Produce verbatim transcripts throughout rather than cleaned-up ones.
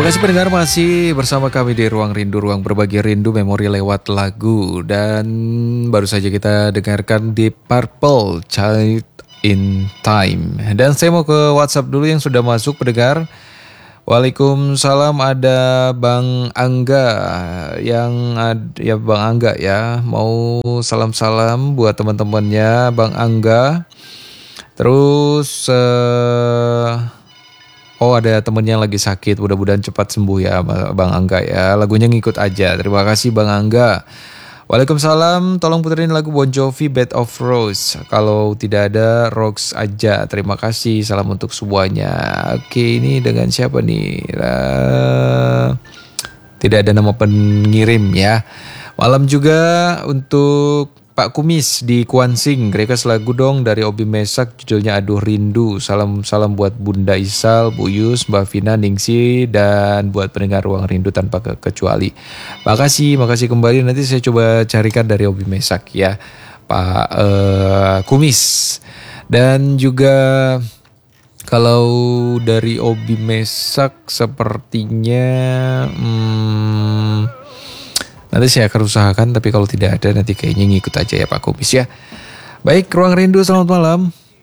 Terima kasih pendengar masih bersama kami di Ruang Rindu, Ruang Berbagi Rindu Memori lewat lagu. Dan baru saja kita dengarkan Deep Purple, Child in Time. Dan saya mau ke WhatsApp dulu yang sudah masuk pendengar. Waalaikumsalam, ada Bang Angga yang ada, ya Bang Angga ya, mau salam-salam buat teman-temannya Bang Angga. Terus uh, oh ada temennya yang lagi sakit, mudah-mudahan cepat sembuh ya Bang Angga ya. Lagunya ngikut aja. Terima kasih Bang Angga. Waalaikumsalam, tolong puterin lagu Bon Jovi Bed of Rose. Kalau tidak ada, Rocks aja. Terima kasih, salam untuk semuanya. Oke, ini dengan siapa nih? Uh, tidak ada nama pengirim ya. Malam juga untuk Pak Kumis di Kuansing, request lagu dong dari Obi Mesak, judulnya Aduh Rindu. Salam-salam buat Bunda Isal, Bu Yus, Mbak Vina, Ningsi, dan buat pendengar Ruang Rindu tanpa kecuali. Makasih, makasih kembali. Nanti saya coba carikan dari Obi Mesak ya, Pak uh, Kumis. Dan juga kalau dari Obi Mesak sepertinya Hmm, nanti saya akan usahakan, tapi kalau tidak ada nanti kayaknya ngikut aja ya Pak Kumis ya. Baik, Ruang Rindu, selamat malam.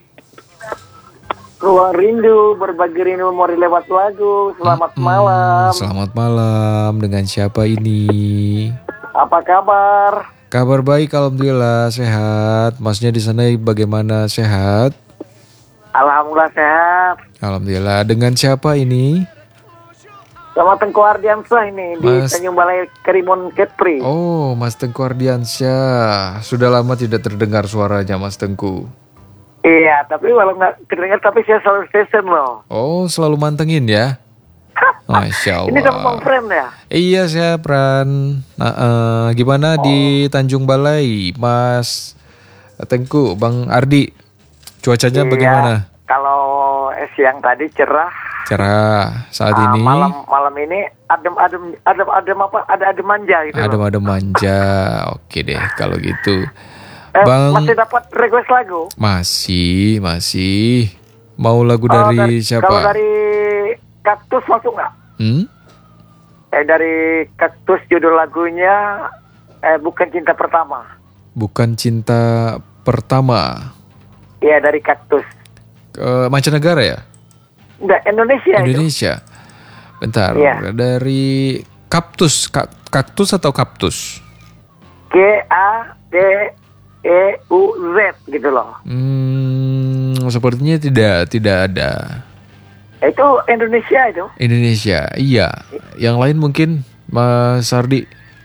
Ruang Rindu, berbagi rindu memori lewat lagu. Selamat hmm, malam. Selamat malam, dengan siapa ini? Apa kabar? Kabar baik, alhamdulillah sehat. Masnya di sana bagaimana, sehat? Alhamdulillah sehat. Alhamdulillah. Dengan siapa ini? Sama Tengku Ardiansyah ini Mas... di Tanjung Balai Karimun Kepri. Oh, Mas Tengku Ardiansyah. Sudah lama tidak terdengar suaranya Mas Tengku. Iya, tapi walau nggak terdengar tapi saya selalu station loh. Oh, selalu mantengin ya? Masya Allah. Ini sama Bang Pran ya? Iya, saya Pran. Nah, uh, gimana oh. di Tanjung Balai, Mas Tengku, Bang Ardi? Cuacanya iya, bagaimana? Kalau siang tadi cerah. Cerah saat uh, ini. Malam malam ini adem adem adem adem apa? Ada adem manja gitu. Adem adem manja. Oke deh kalau gitu. Eh, Bang masih dapat request lagu? Masih masih. Mau lagu oh, dari, dari siapa? Kalau dari Kaktus masuk nggak? Hmm? Eh dari Kaktus judul lagunya eh Bukan Cinta Pertama. Bukan Cinta Pertama. Iya, dari Kaktus. Ke mancanegara ya? Enggak, Indonesia. Indonesia. Itu. Bentar, ya. Dari Kaktus, Kaktus atau Kaptus? K A T E U Z gitu loh. Hmm, sepertinya tidak, tidak ada. Itu Indonesia itu. Indonesia, iya. Yang lain mungkin Mas Sardi.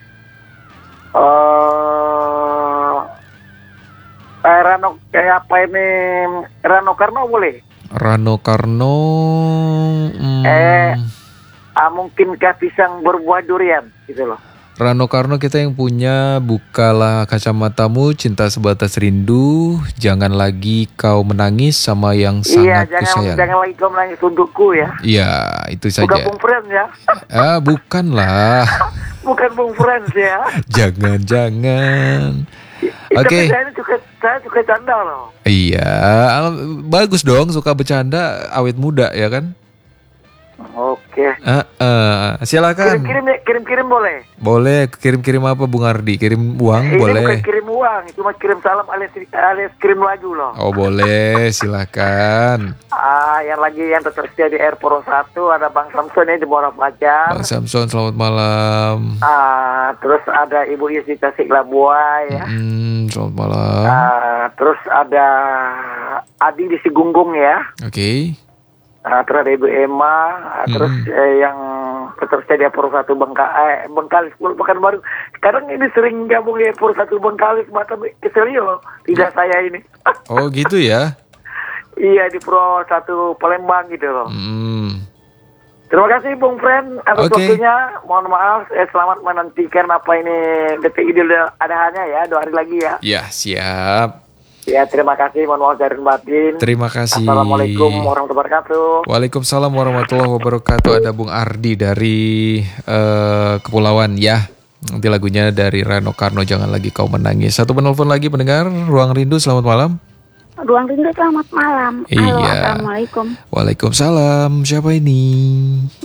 Uh, eh, Rano kayak apa ini? Rano Karno boleh? Rano Karno. Hmm. Eh, ah, mungkinkah pisang berbuah durian gitu loh. Rano Karno kita yang punya Bukalah Kacamatamu, Cinta Sebatas Rindu, Jangan Lagi Kau Menangis, sama Yang Sangat iya, Kusayang. Iya, jangan lagi kau menangis untukku ya. Iya, itu saja. Bukan Bung Friends ya. Ah, bukan lah. Bukan Bung Friends ya. Jangan-jangan. Oke. Okay. Saya suka, saya suka canda loh. Iya, bagus dong, suka bercanda, awet muda ya kan? Oke. Uh, uh, silakan. Kirim-kirim, kirim-kirim boleh? Boleh, kirim-kirim apa Bung Ardi? Kirim uang ini boleh? Bukan kirim uang, cuma kirim salam alias, alias kirim lagu loh. Oh boleh, silakan. Ah, yang lagi yang tersedia di Airport satu ada Bang Samson ini di Muara Pacar. Bang Samson, selamat malam. Ah, terus ada Ibu Yus di Tasik Labuai ya. Hmm, selamat malam. Ah, terus ada Adi di Sigunggung ya. Oke. Okay. Nah, terus ada Ibu Emma, hmm. terus eh, yang tersedia Pur satu Bengka, eh, Bengkalis, bukan baru. Sekarang ini sering gabung ya Pur satu Bengkalis, mata keselio, tidak ya. Saya ini. Oh gitu ya? Iya, di Pro satu Palembang gitu loh. Hmm. Terima kasih Bung Friend atas okay. waktunya. Mohon maaf, eh, selamat menantikan apa ini detik idul adaannya ya, dua hari lagi ya. Ya, siap. Ya, terima kasih, mohon maaf dari batin. Terima kasih. Assalamualaikum warahmatullahi wabarakatuh. Waalaikumsalam warahmatullahi wabarakatuh. Ada Bung Ardi dari uh, Kepulauan ya. Nanti lagunya dari Rano Karno, Jangan Lagi Kau Menangis. Satu penelpon lagi pendengar Ruang Rindu, selamat malam. Ruang Rindu, selamat malam. Iya. Halo, assalamualaikum. Waalaikumsalam. Siapa ini? Hmm,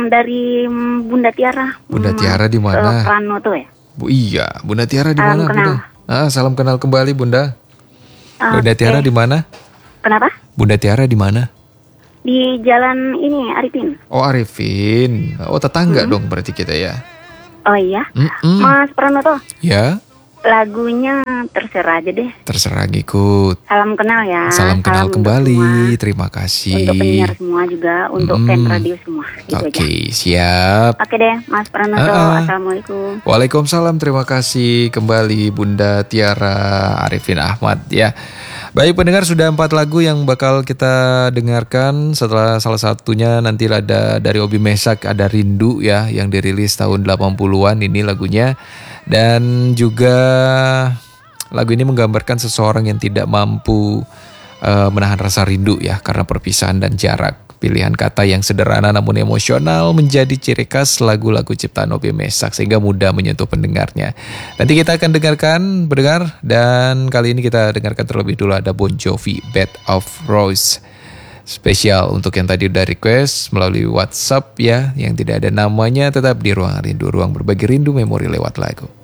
dari Bunda Tiara. Bunda Mas, Tiara di eh, mana? Pranoto ya. Bu iya, Bunda Tiara di Salam mana, kenal. Bunda? Ah, salam kenal kembali, Bunda. Bunda Oke. Tiara di mana? Kenapa? Bunda Tiara di mana? Di jalan ini Arifin. Oh, Arifin. Oh, tetangga dong berarti kita ya. Oh iya. Mm-mm. Mas Pranoto, Ya, lagunya terserah aja deh. terserah ngikut. Salam kenal ya. Salam kenal untuk kembali. semua. Terima kasih. Untuk penyiar semua juga, untuk Mm. fan radio semua. Gitu Oke, aja. siap. Oke deh, Mas Pranoto. Ah, ah. Assalamualaikum. Waalaikumsalam, terima kasih kembali Bunda Tiara Arifin Ahmad ya. Baik pendengar, sudah empat lagu yang bakal kita dengarkan. Setelah salah satunya nanti ada dari Obi Mesak, ada Rindu ya, yang dirilis tahun delapan puluhan ini lagunya. Dan juga lagu ini menggambarkan seseorang yang tidak mampu uh, menahan rasa rindu ya, karena perpisahan dan jarak. Pilihan kata yang sederhana namun emosional menjadi ciri khas lagu-lagu ciptaan Obi Mesak sehingga mudah menyentuh pendengarnya. Nanti kita akan dengarkan pendengar, dan kali ini kita dengarkan terlebih dulu ada Bon Jovi, Bed of Roses. Spesial untuk yang tadi udah request melalui WhatsApp ya, yang tidak ada namanya, tetap di Ruang Rindu, ruang berbagi rindu memori lewat lagu.